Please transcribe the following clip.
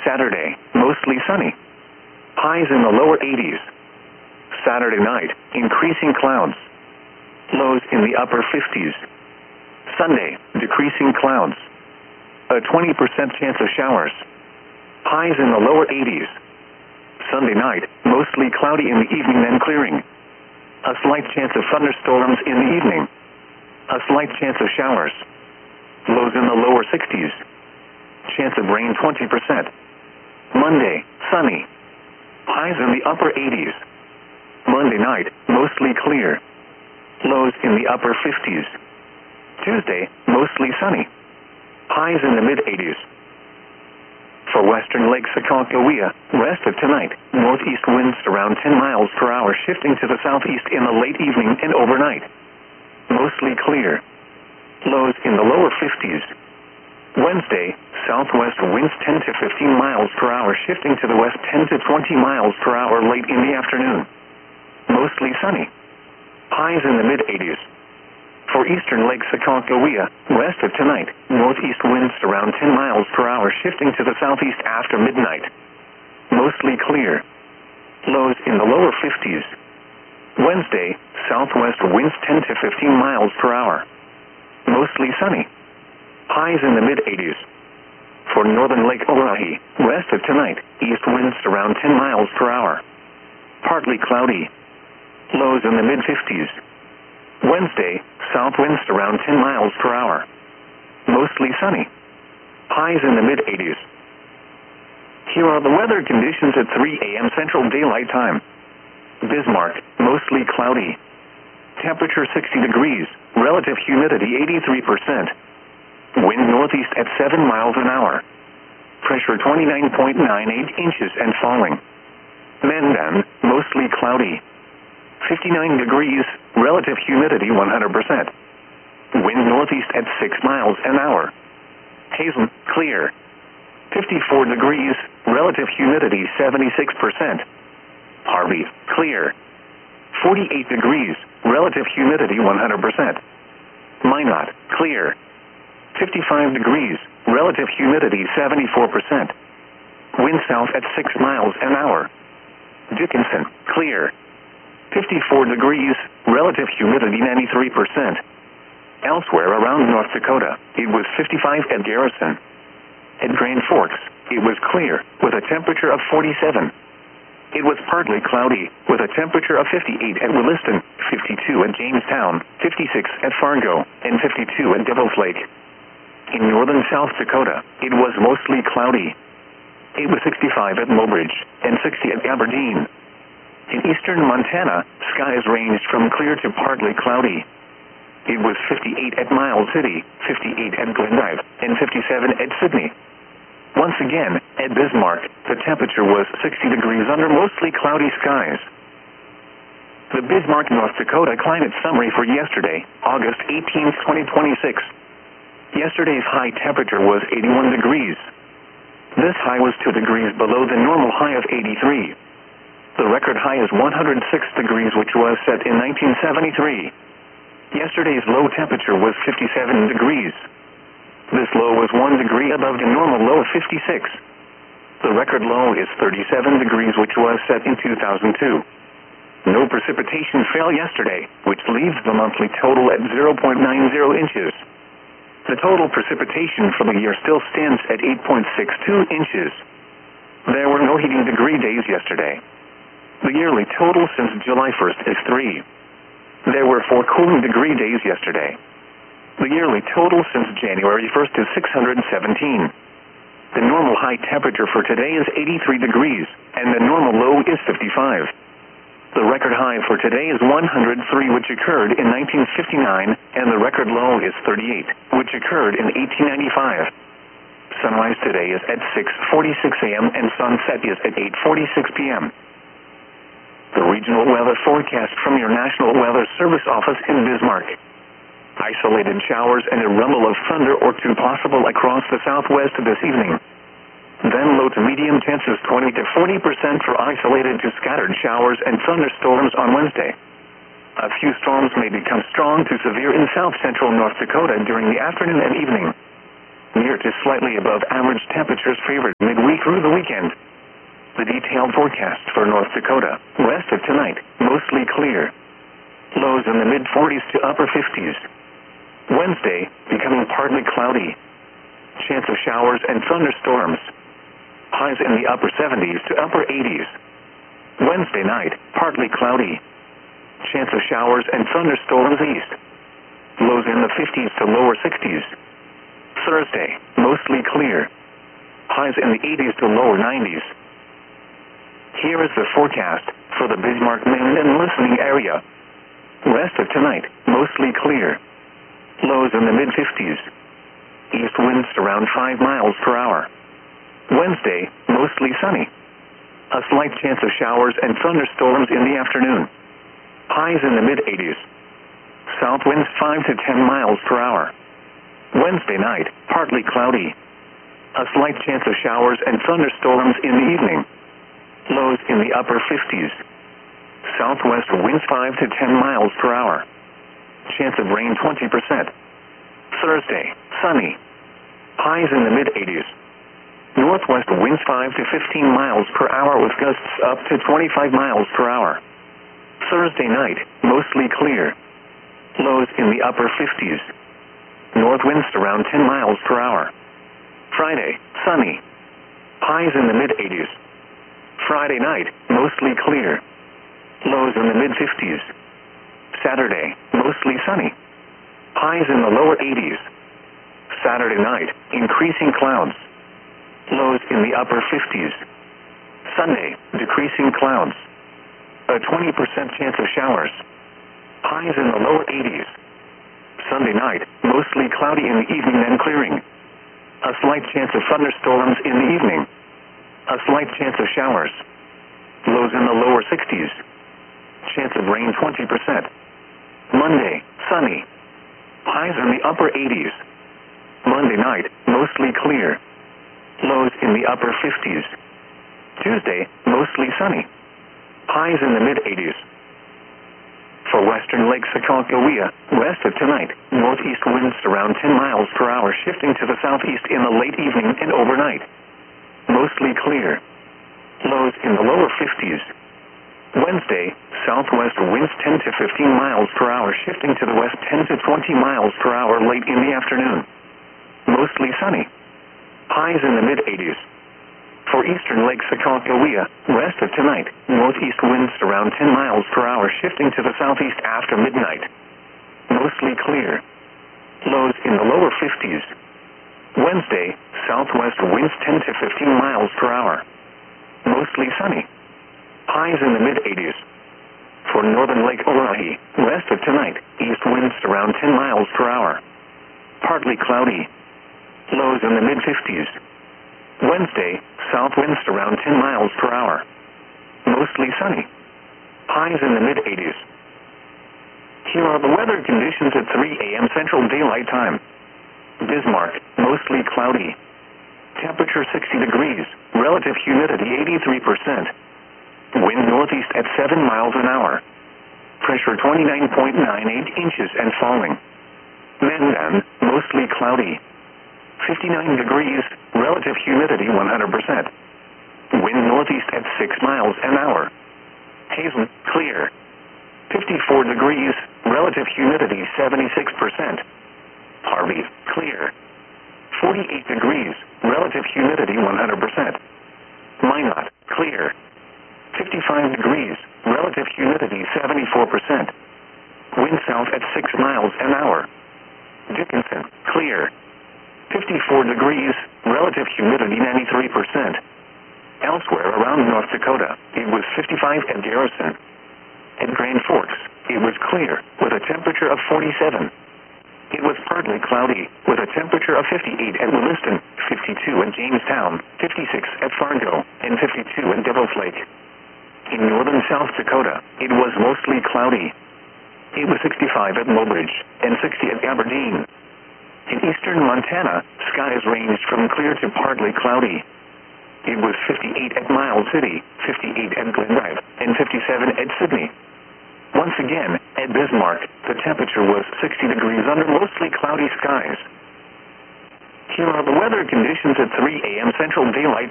Saturday, mostly sunny. Highs in the lower 80s. Saturday night, increasing clouds. Lows in the upper 50s. Sunday, decreasing clouds. A 20% chance of showers. Highs in the lower 80s. Sunday night, mostly cloudy in the evening then clearing. A slight chance of thunderstorms in the evening. A slight chance of showers. Lows in the lower 60s. Chance of rain 20%. Monday, sunny. Highs in the upper 80s. Monday night, mostly clear. Lows in the upper 50s. Tuesday, mostly sunny. Highs in the mid-80s. For western Lake Sakakawea, west of tonight, northeast winds around 10 miles per hour shifting to the southeast in the late evening and overnight. Mostly clear. Lows in the lower 50s. Wednesday, southwest winds 10 to 15 miles per hour shifting to the west 10 to 20 miles per hour late in the afternoon. Mostly sunny. Highs in the mid-80s. For eastern Lake Sakakawea, west of tonight, northeast winds around 10 miles per hour shifting to the southeast after midnight. Mostly clear. Lows in the lower 50s. Wednesday, southwest winds 10 to 15 miles per hour. Mostly sunny. Highs in the mid-80s. For northern Lake Oahe, west of tonight, east winds around 10 miles per hour. Partly cloudy. Lows in the mid-50s. Wednesday, south winds around 10 miles per hour. Mostly sunny. Highs in the mid-80s. Here are the weather conditions at 3 a.m. Central Daylight Time. Bismarck, mostly cloudy. Temperature 60 degrees, relative humidity 83%. Wind northeast at 7 miles an hour. Pressure 29.98 inches and falling. Mandan, mostly cloudy. 59 degrees, relative humidity 100%. Wind northeast at 6 miles an hour. Hazen, clear. 54 degrees, relative humidity 76%. Harvey, clear. 48 degrees, relative humidity 100%. Minot, clear. 55 degrees, relative humidity 74%. Wind south at 6 miles an hour. Dickinson, clear. 54 degrees, relative humidity 93%. Elsewhere around North Dakota, it was 55 at Garrison. At Grand Forks, it was clear, with a temperature of 47. It was partly cloudy, with a temperature of 58 at Williston, 52 at Jamestown, 56 at Fargo, and 52 at Devil's Lake. In northern South Dakota, it was mostly cloudy. It was 65 at Mobridge, and 60 at Aberdeen. In eastern Montana, skies ranged from clear to partly cloudy. It was 58 at Miles City, 58 at Glendive, and 57 at Sydney. Once again, at Bismarck, the temperature was 60 degrees under mostly cloudy skies. The Bismarck, North Dakota climate summary for yesterday, August 18, 2026. Yesterday's high temperature was 81 degrees. This high was 2 degrees below the normal high of 83. The record high is 106 degrees, which was set in 1973. Yesterday's low temperature was 57 degrees. This low was 1 degree above the normal low of 56. The record low is 37 degrees, which was set in 2002. No precipitation fell yesterday, which leaves the monthly total at 0.90 inches. The total precipitation for the year still stands at 8.62 inches. There were no heating degree days yesterday. The yearly total since July 1st is 3. There were 4 cooling degree days yesterday. The yearly total since January 1st is 617. The normal high temperature for today is 83 degrees, and the normal low is 55. The record high for today is 103, which occurred in 1959, and the record low is 38, which occurred in 1895. Sunrise today is at 6:46 a.m. and sunset is at 8:46 p.m. The regional weather forecast from your National Weather Service office in Bismarck. Isolated showers and a rumble of thunder or 2 possible across the southwest this evening. Then low to medium chances 20 to 40% for isolated to scattered showers and thunderstorms on Wednesday. A few storms may become strong to severe in south central North Dakota during the afternoon and evening. near to slightly above average temperatures favored midweek through the weekend. The detailed forecast for North Dakota. West of tonight, mostly clear. Lows in the mid-40s to upper 50s. Wednesday, becoming partly cloudy. Chance of showers and thunderstorms. Highs in the upper 70s to upper 80s. Wednesday night, partly cloudy. Chance of showers and thunderstorms east. Lows in the 50s to lower 60s. Thursday, mostly clear. Highs in the 80s to lower 90s. Here is the forecast for the Bismarck, Maine and listening area. West of tonight, mostly clear. Lows in the mid-50s. East winds around 5 miles per hour. Wednesday, mostly sunny. A slight chance of showers and thunderstorms in the afternoon. Highs in the mid-80s. South winds 5 to 10 miles per hour. Wednesday night, partly cloudy. A slight chance of showers and thunderstorms in the evening. Lows in the upper 50s. Southwest winds 5 to 10 miles per hour. Chance of rain 20%. Thursday, sunny. Highs in the mid-80s. Northwest winds 5 to 15 miles per hour with gusts up to 25 miles per hour. Thursday night, mostly clear. Lows in the upper 50s. North winds around 10 miles per hour. Friday, sunny. Highs in the mid-80s. Friday night, mostly clear. Lows in the mid-50s. Saturday, mostly sunny. Highs in the lower 80s. Saturday night, increasing clouds. Lows in the upper 50s. Sunday, decreasing clouds. A 20% chance of showers. Highs in the lower 80s. Sunday night, mostly cloudy in the evening then clearing. A slight chance of thunderstorms in the evening. A slight chance of showers. Lows in the lower 60s. Chance of rain 20%. Monday, sunny. Highs in the upper 80s. Monday night, mostly clear. Lows in the upper 50s. Tuesday, mostly sunny. Highs in the mid-80s. For western Lake Sakakawea, west of tonight, northeast winds around 10 miles per hour shifting to the southeast in the late evening and overnight. Mostly clear. Lows in the lower 50s. Wednesday, southwest winds 10 to 15 miles per hour shifting to the west 10 to 20 miles per hour late in the afternoon. Mostly sunny. Highs in the mid-80s. For eastern Lake Sakakawea, west of tonight, northeast winds around 10 miles per hour shifting to the southeast after midnight. Mostly clear. Lows in the lower 50s. Wednesday, southwest winds 10 to 15 miles per hour. Mostly sunny. Highs in the mid-80s. For northern Lake Oahe, west of tonight, east winds around 10 miles per hour. Partly cloudy. Lows in the mid-50s. Wednesday, south winds around 10 miles per hour. Mostly sunny. Highs in the mid-80s. Here are the weather conditions at 3 a.m. Central Daylight Time. Bismarck, mostly cloudy. Temperature 60 degrees, relative humidity 83%. Wind northeast at 7 miles an hour. Pressure 29.98 inches and falling. Mandan, mostly cloudy. 59 degrees, relative humidity 100%. Wind northeast at 6 miles an hour. Hazen, clear. 54 degrees, relative humidity 76%. Harvey, clear. 48 degrees, relative humidity 100%. Minot, clear. 55 degrees, relative humidity 74%. Wind south at 6 miles an hour. Dickinson, clear. 54 degrees, relative humidity 93%. Elsewhere around North Dakota, it was 55 at Garrison. At Grand Forks, it was clear, with a temperature of 47. It was partly cloudy, with a temperature of 58 at Williston, 52 at Jamestown, 56 at Fargo, and 52 at Devil's Lake. In northern South Dakota, it was mostly cloudy. It was 65 at Mobridge, and 60 at Aberdeen. In eastern Montana, skies ranged from clear to partly cloudy. It was 58 at Miles City, 58 at Glendive, and 57 at Sydney. Once again, at Bismarck, the temperature was 60 degrees under mostly cloudy skies. Here are the weather conditions at 3 a.m. Central Daylight